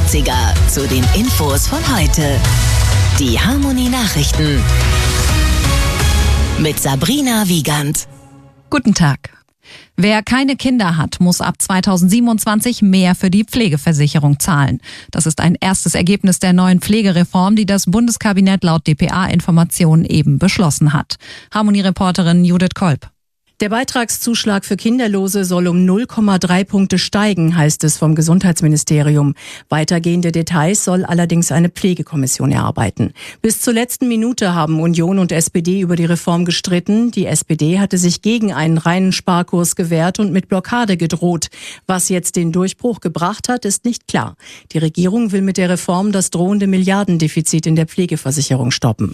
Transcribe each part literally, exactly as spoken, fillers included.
achtziger zu den Infos von heute. Die Harmonie Nachrichten mit Sabrina Wiegand. Guten Tag. Wer keine Kinder hat, muss ab zweitausendsiebenundzwanzig mehr für die Pflegeversicherung zahlen. Das ist ein erstes Ergebnis der neuen Pflegereform, die das Bundeskabinett laut D P A-Informationen eben beschlossen hat. Harmonie-Reporterin Judith Kolb. Der Beitragszuschlag für Kinderlose soll um null Komma drei Punkte steigen, heißt es vom Gesundheitsministerium. Weitergehende Details soll allerdings eine Pflegekommission erarbeiten. Bis zur letzten Minute haben Union und S P D über die Reform gestritten. Die S P D hatte sich gegen einen reinen Sparkurs gewehrt und mit Blockade gedroht. Was jetzt den Durchbruch gebracht hat, ist nicht klar. Die Regierung will mit der Reform das drohende Milliardendefizit in der Pflegeversicherung stoppen.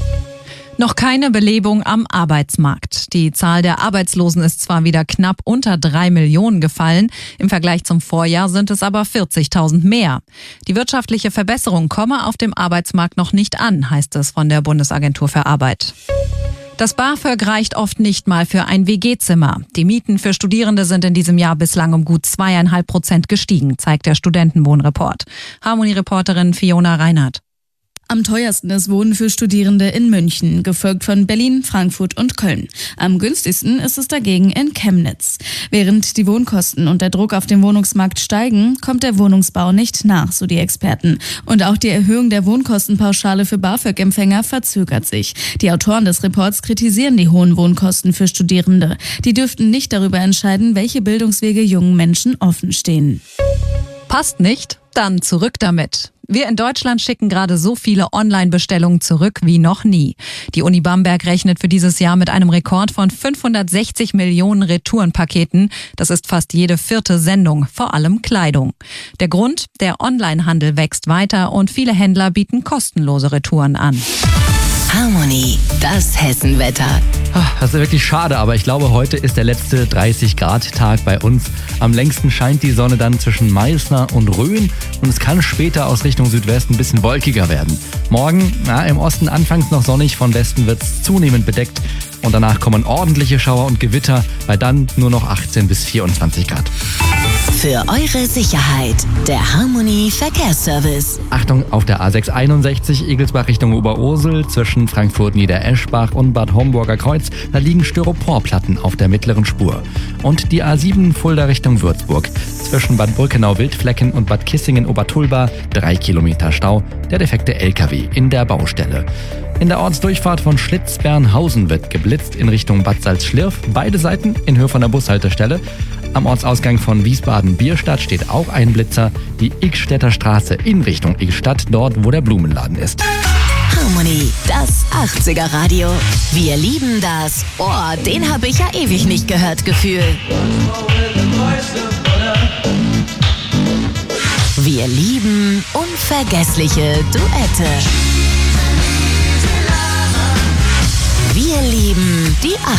Noch keine Belebung am Arbeitsmarkt. Die Zahl der Arbeitslosen ist zwar wieder knapp unter drei Millionen gefallen, im Vergleich zum Vorjahr sind es aber vierzigtausend mehr. Die wirtschaftliche Verbesserung komme auf dem Arbeitsmarkt noch nicht an, heißt es von der Bundesagentur für Arbeit. Das BAföG reicht oft nicht mal für ein W G-Zimmer. Die Mieten für Studierende sind in diesem Jahr bislang um gut zweieinhalb Prozent gestiegen, zeigt der Studentenwohnreport. Harmonie-Reporterin Fiona Reinhardt. Am teuersten ist Wohnen für Studierende in München, gefolgt von Berlin, Frankfurt und Köln. Am günstigsten ist es dagegen in Chemnitz. Während die Wohnkosten und der Druck auf dem Wohnungsmarkt steigen, kommt der Wohnungsbau nicht nach, so die Experten. Und auch die Erhöhung der Wohnkostenpauschale für BAföG-Empfänger verzögert sich. Die Autoren des Reports kritisieren die hohen Wohnkosten für Studierende. Die dürften nicht darüber entscheiden, welche Bildungswege jungen Menschen offen stehen. Passt nicht? Dann zurück damit. Wir in Deutschland schicken gerade so viele Online-Bestellungen zurück wie noch nie. Die Uni Bamberg rechnet für dieses Jahr mit einem Rekord von fünfhundertsechzig Millionen Retourenpaketen. Das ist fast jede vierte Sendung, vor allem Kleidung. Der Grund? Der Onlinehandel wächst weiter und viele Händler bieten kostenlose Retouren an. Harmonie, das Hessenwetter. Das ist wirklich schade, aber ich glaube, heute ist der letzte dreißig Grad Tag bei uns. Am längsten scheint die Sonne dann zwischen Meißner und Rhön und es kann später aus Richtung Südwesten ein bisschen wolkiger werden. Morgen, na, im Osten anfangs noch sonnig, von Westen wird es zunehmend bedeckt und danach kommen ordentliche Schauer und Gewitter, bei dann nur noch achtzehn bis vierundzwanzig Grad. Für eure Sicherheit, der Harmonie Verkehrsservice. Achtung, auf der A sechshunderteinundsechzig Egelsbach Richtung Oberursel zwischen Frankfurt-Niedereschbach und Bad Homburger Kreuz, da liegen Styroporplatten auf der mittleren Spur. Und die A sieben Fulda Richtung Würzburg zwischen Bad Brückenau-Wildflecken und Bad Kissingen-Obertulba, drei Kilometer Stau, der defekte L K W in der Baustelle. In der Ortsdurchfahrt von Schlitz-Bernhausen wird geblitzt in Richtung Bad Salzschlirf, beide Seiten in Höhe von der Bushaltestelle. Am Ortsausgang von Wiesbaden-Bierstadt steht auch ein Blitzer, die Ickstädter Straße in Richtung Ickstadt, dort wo der Blumenladen ist. Harmonie, das achtziger Radio. Wir lieben das. Oh, den habe ich ja ewig nicht gehört, Gefühl. Wir lieben unvergessliche Duette. Wir lieben die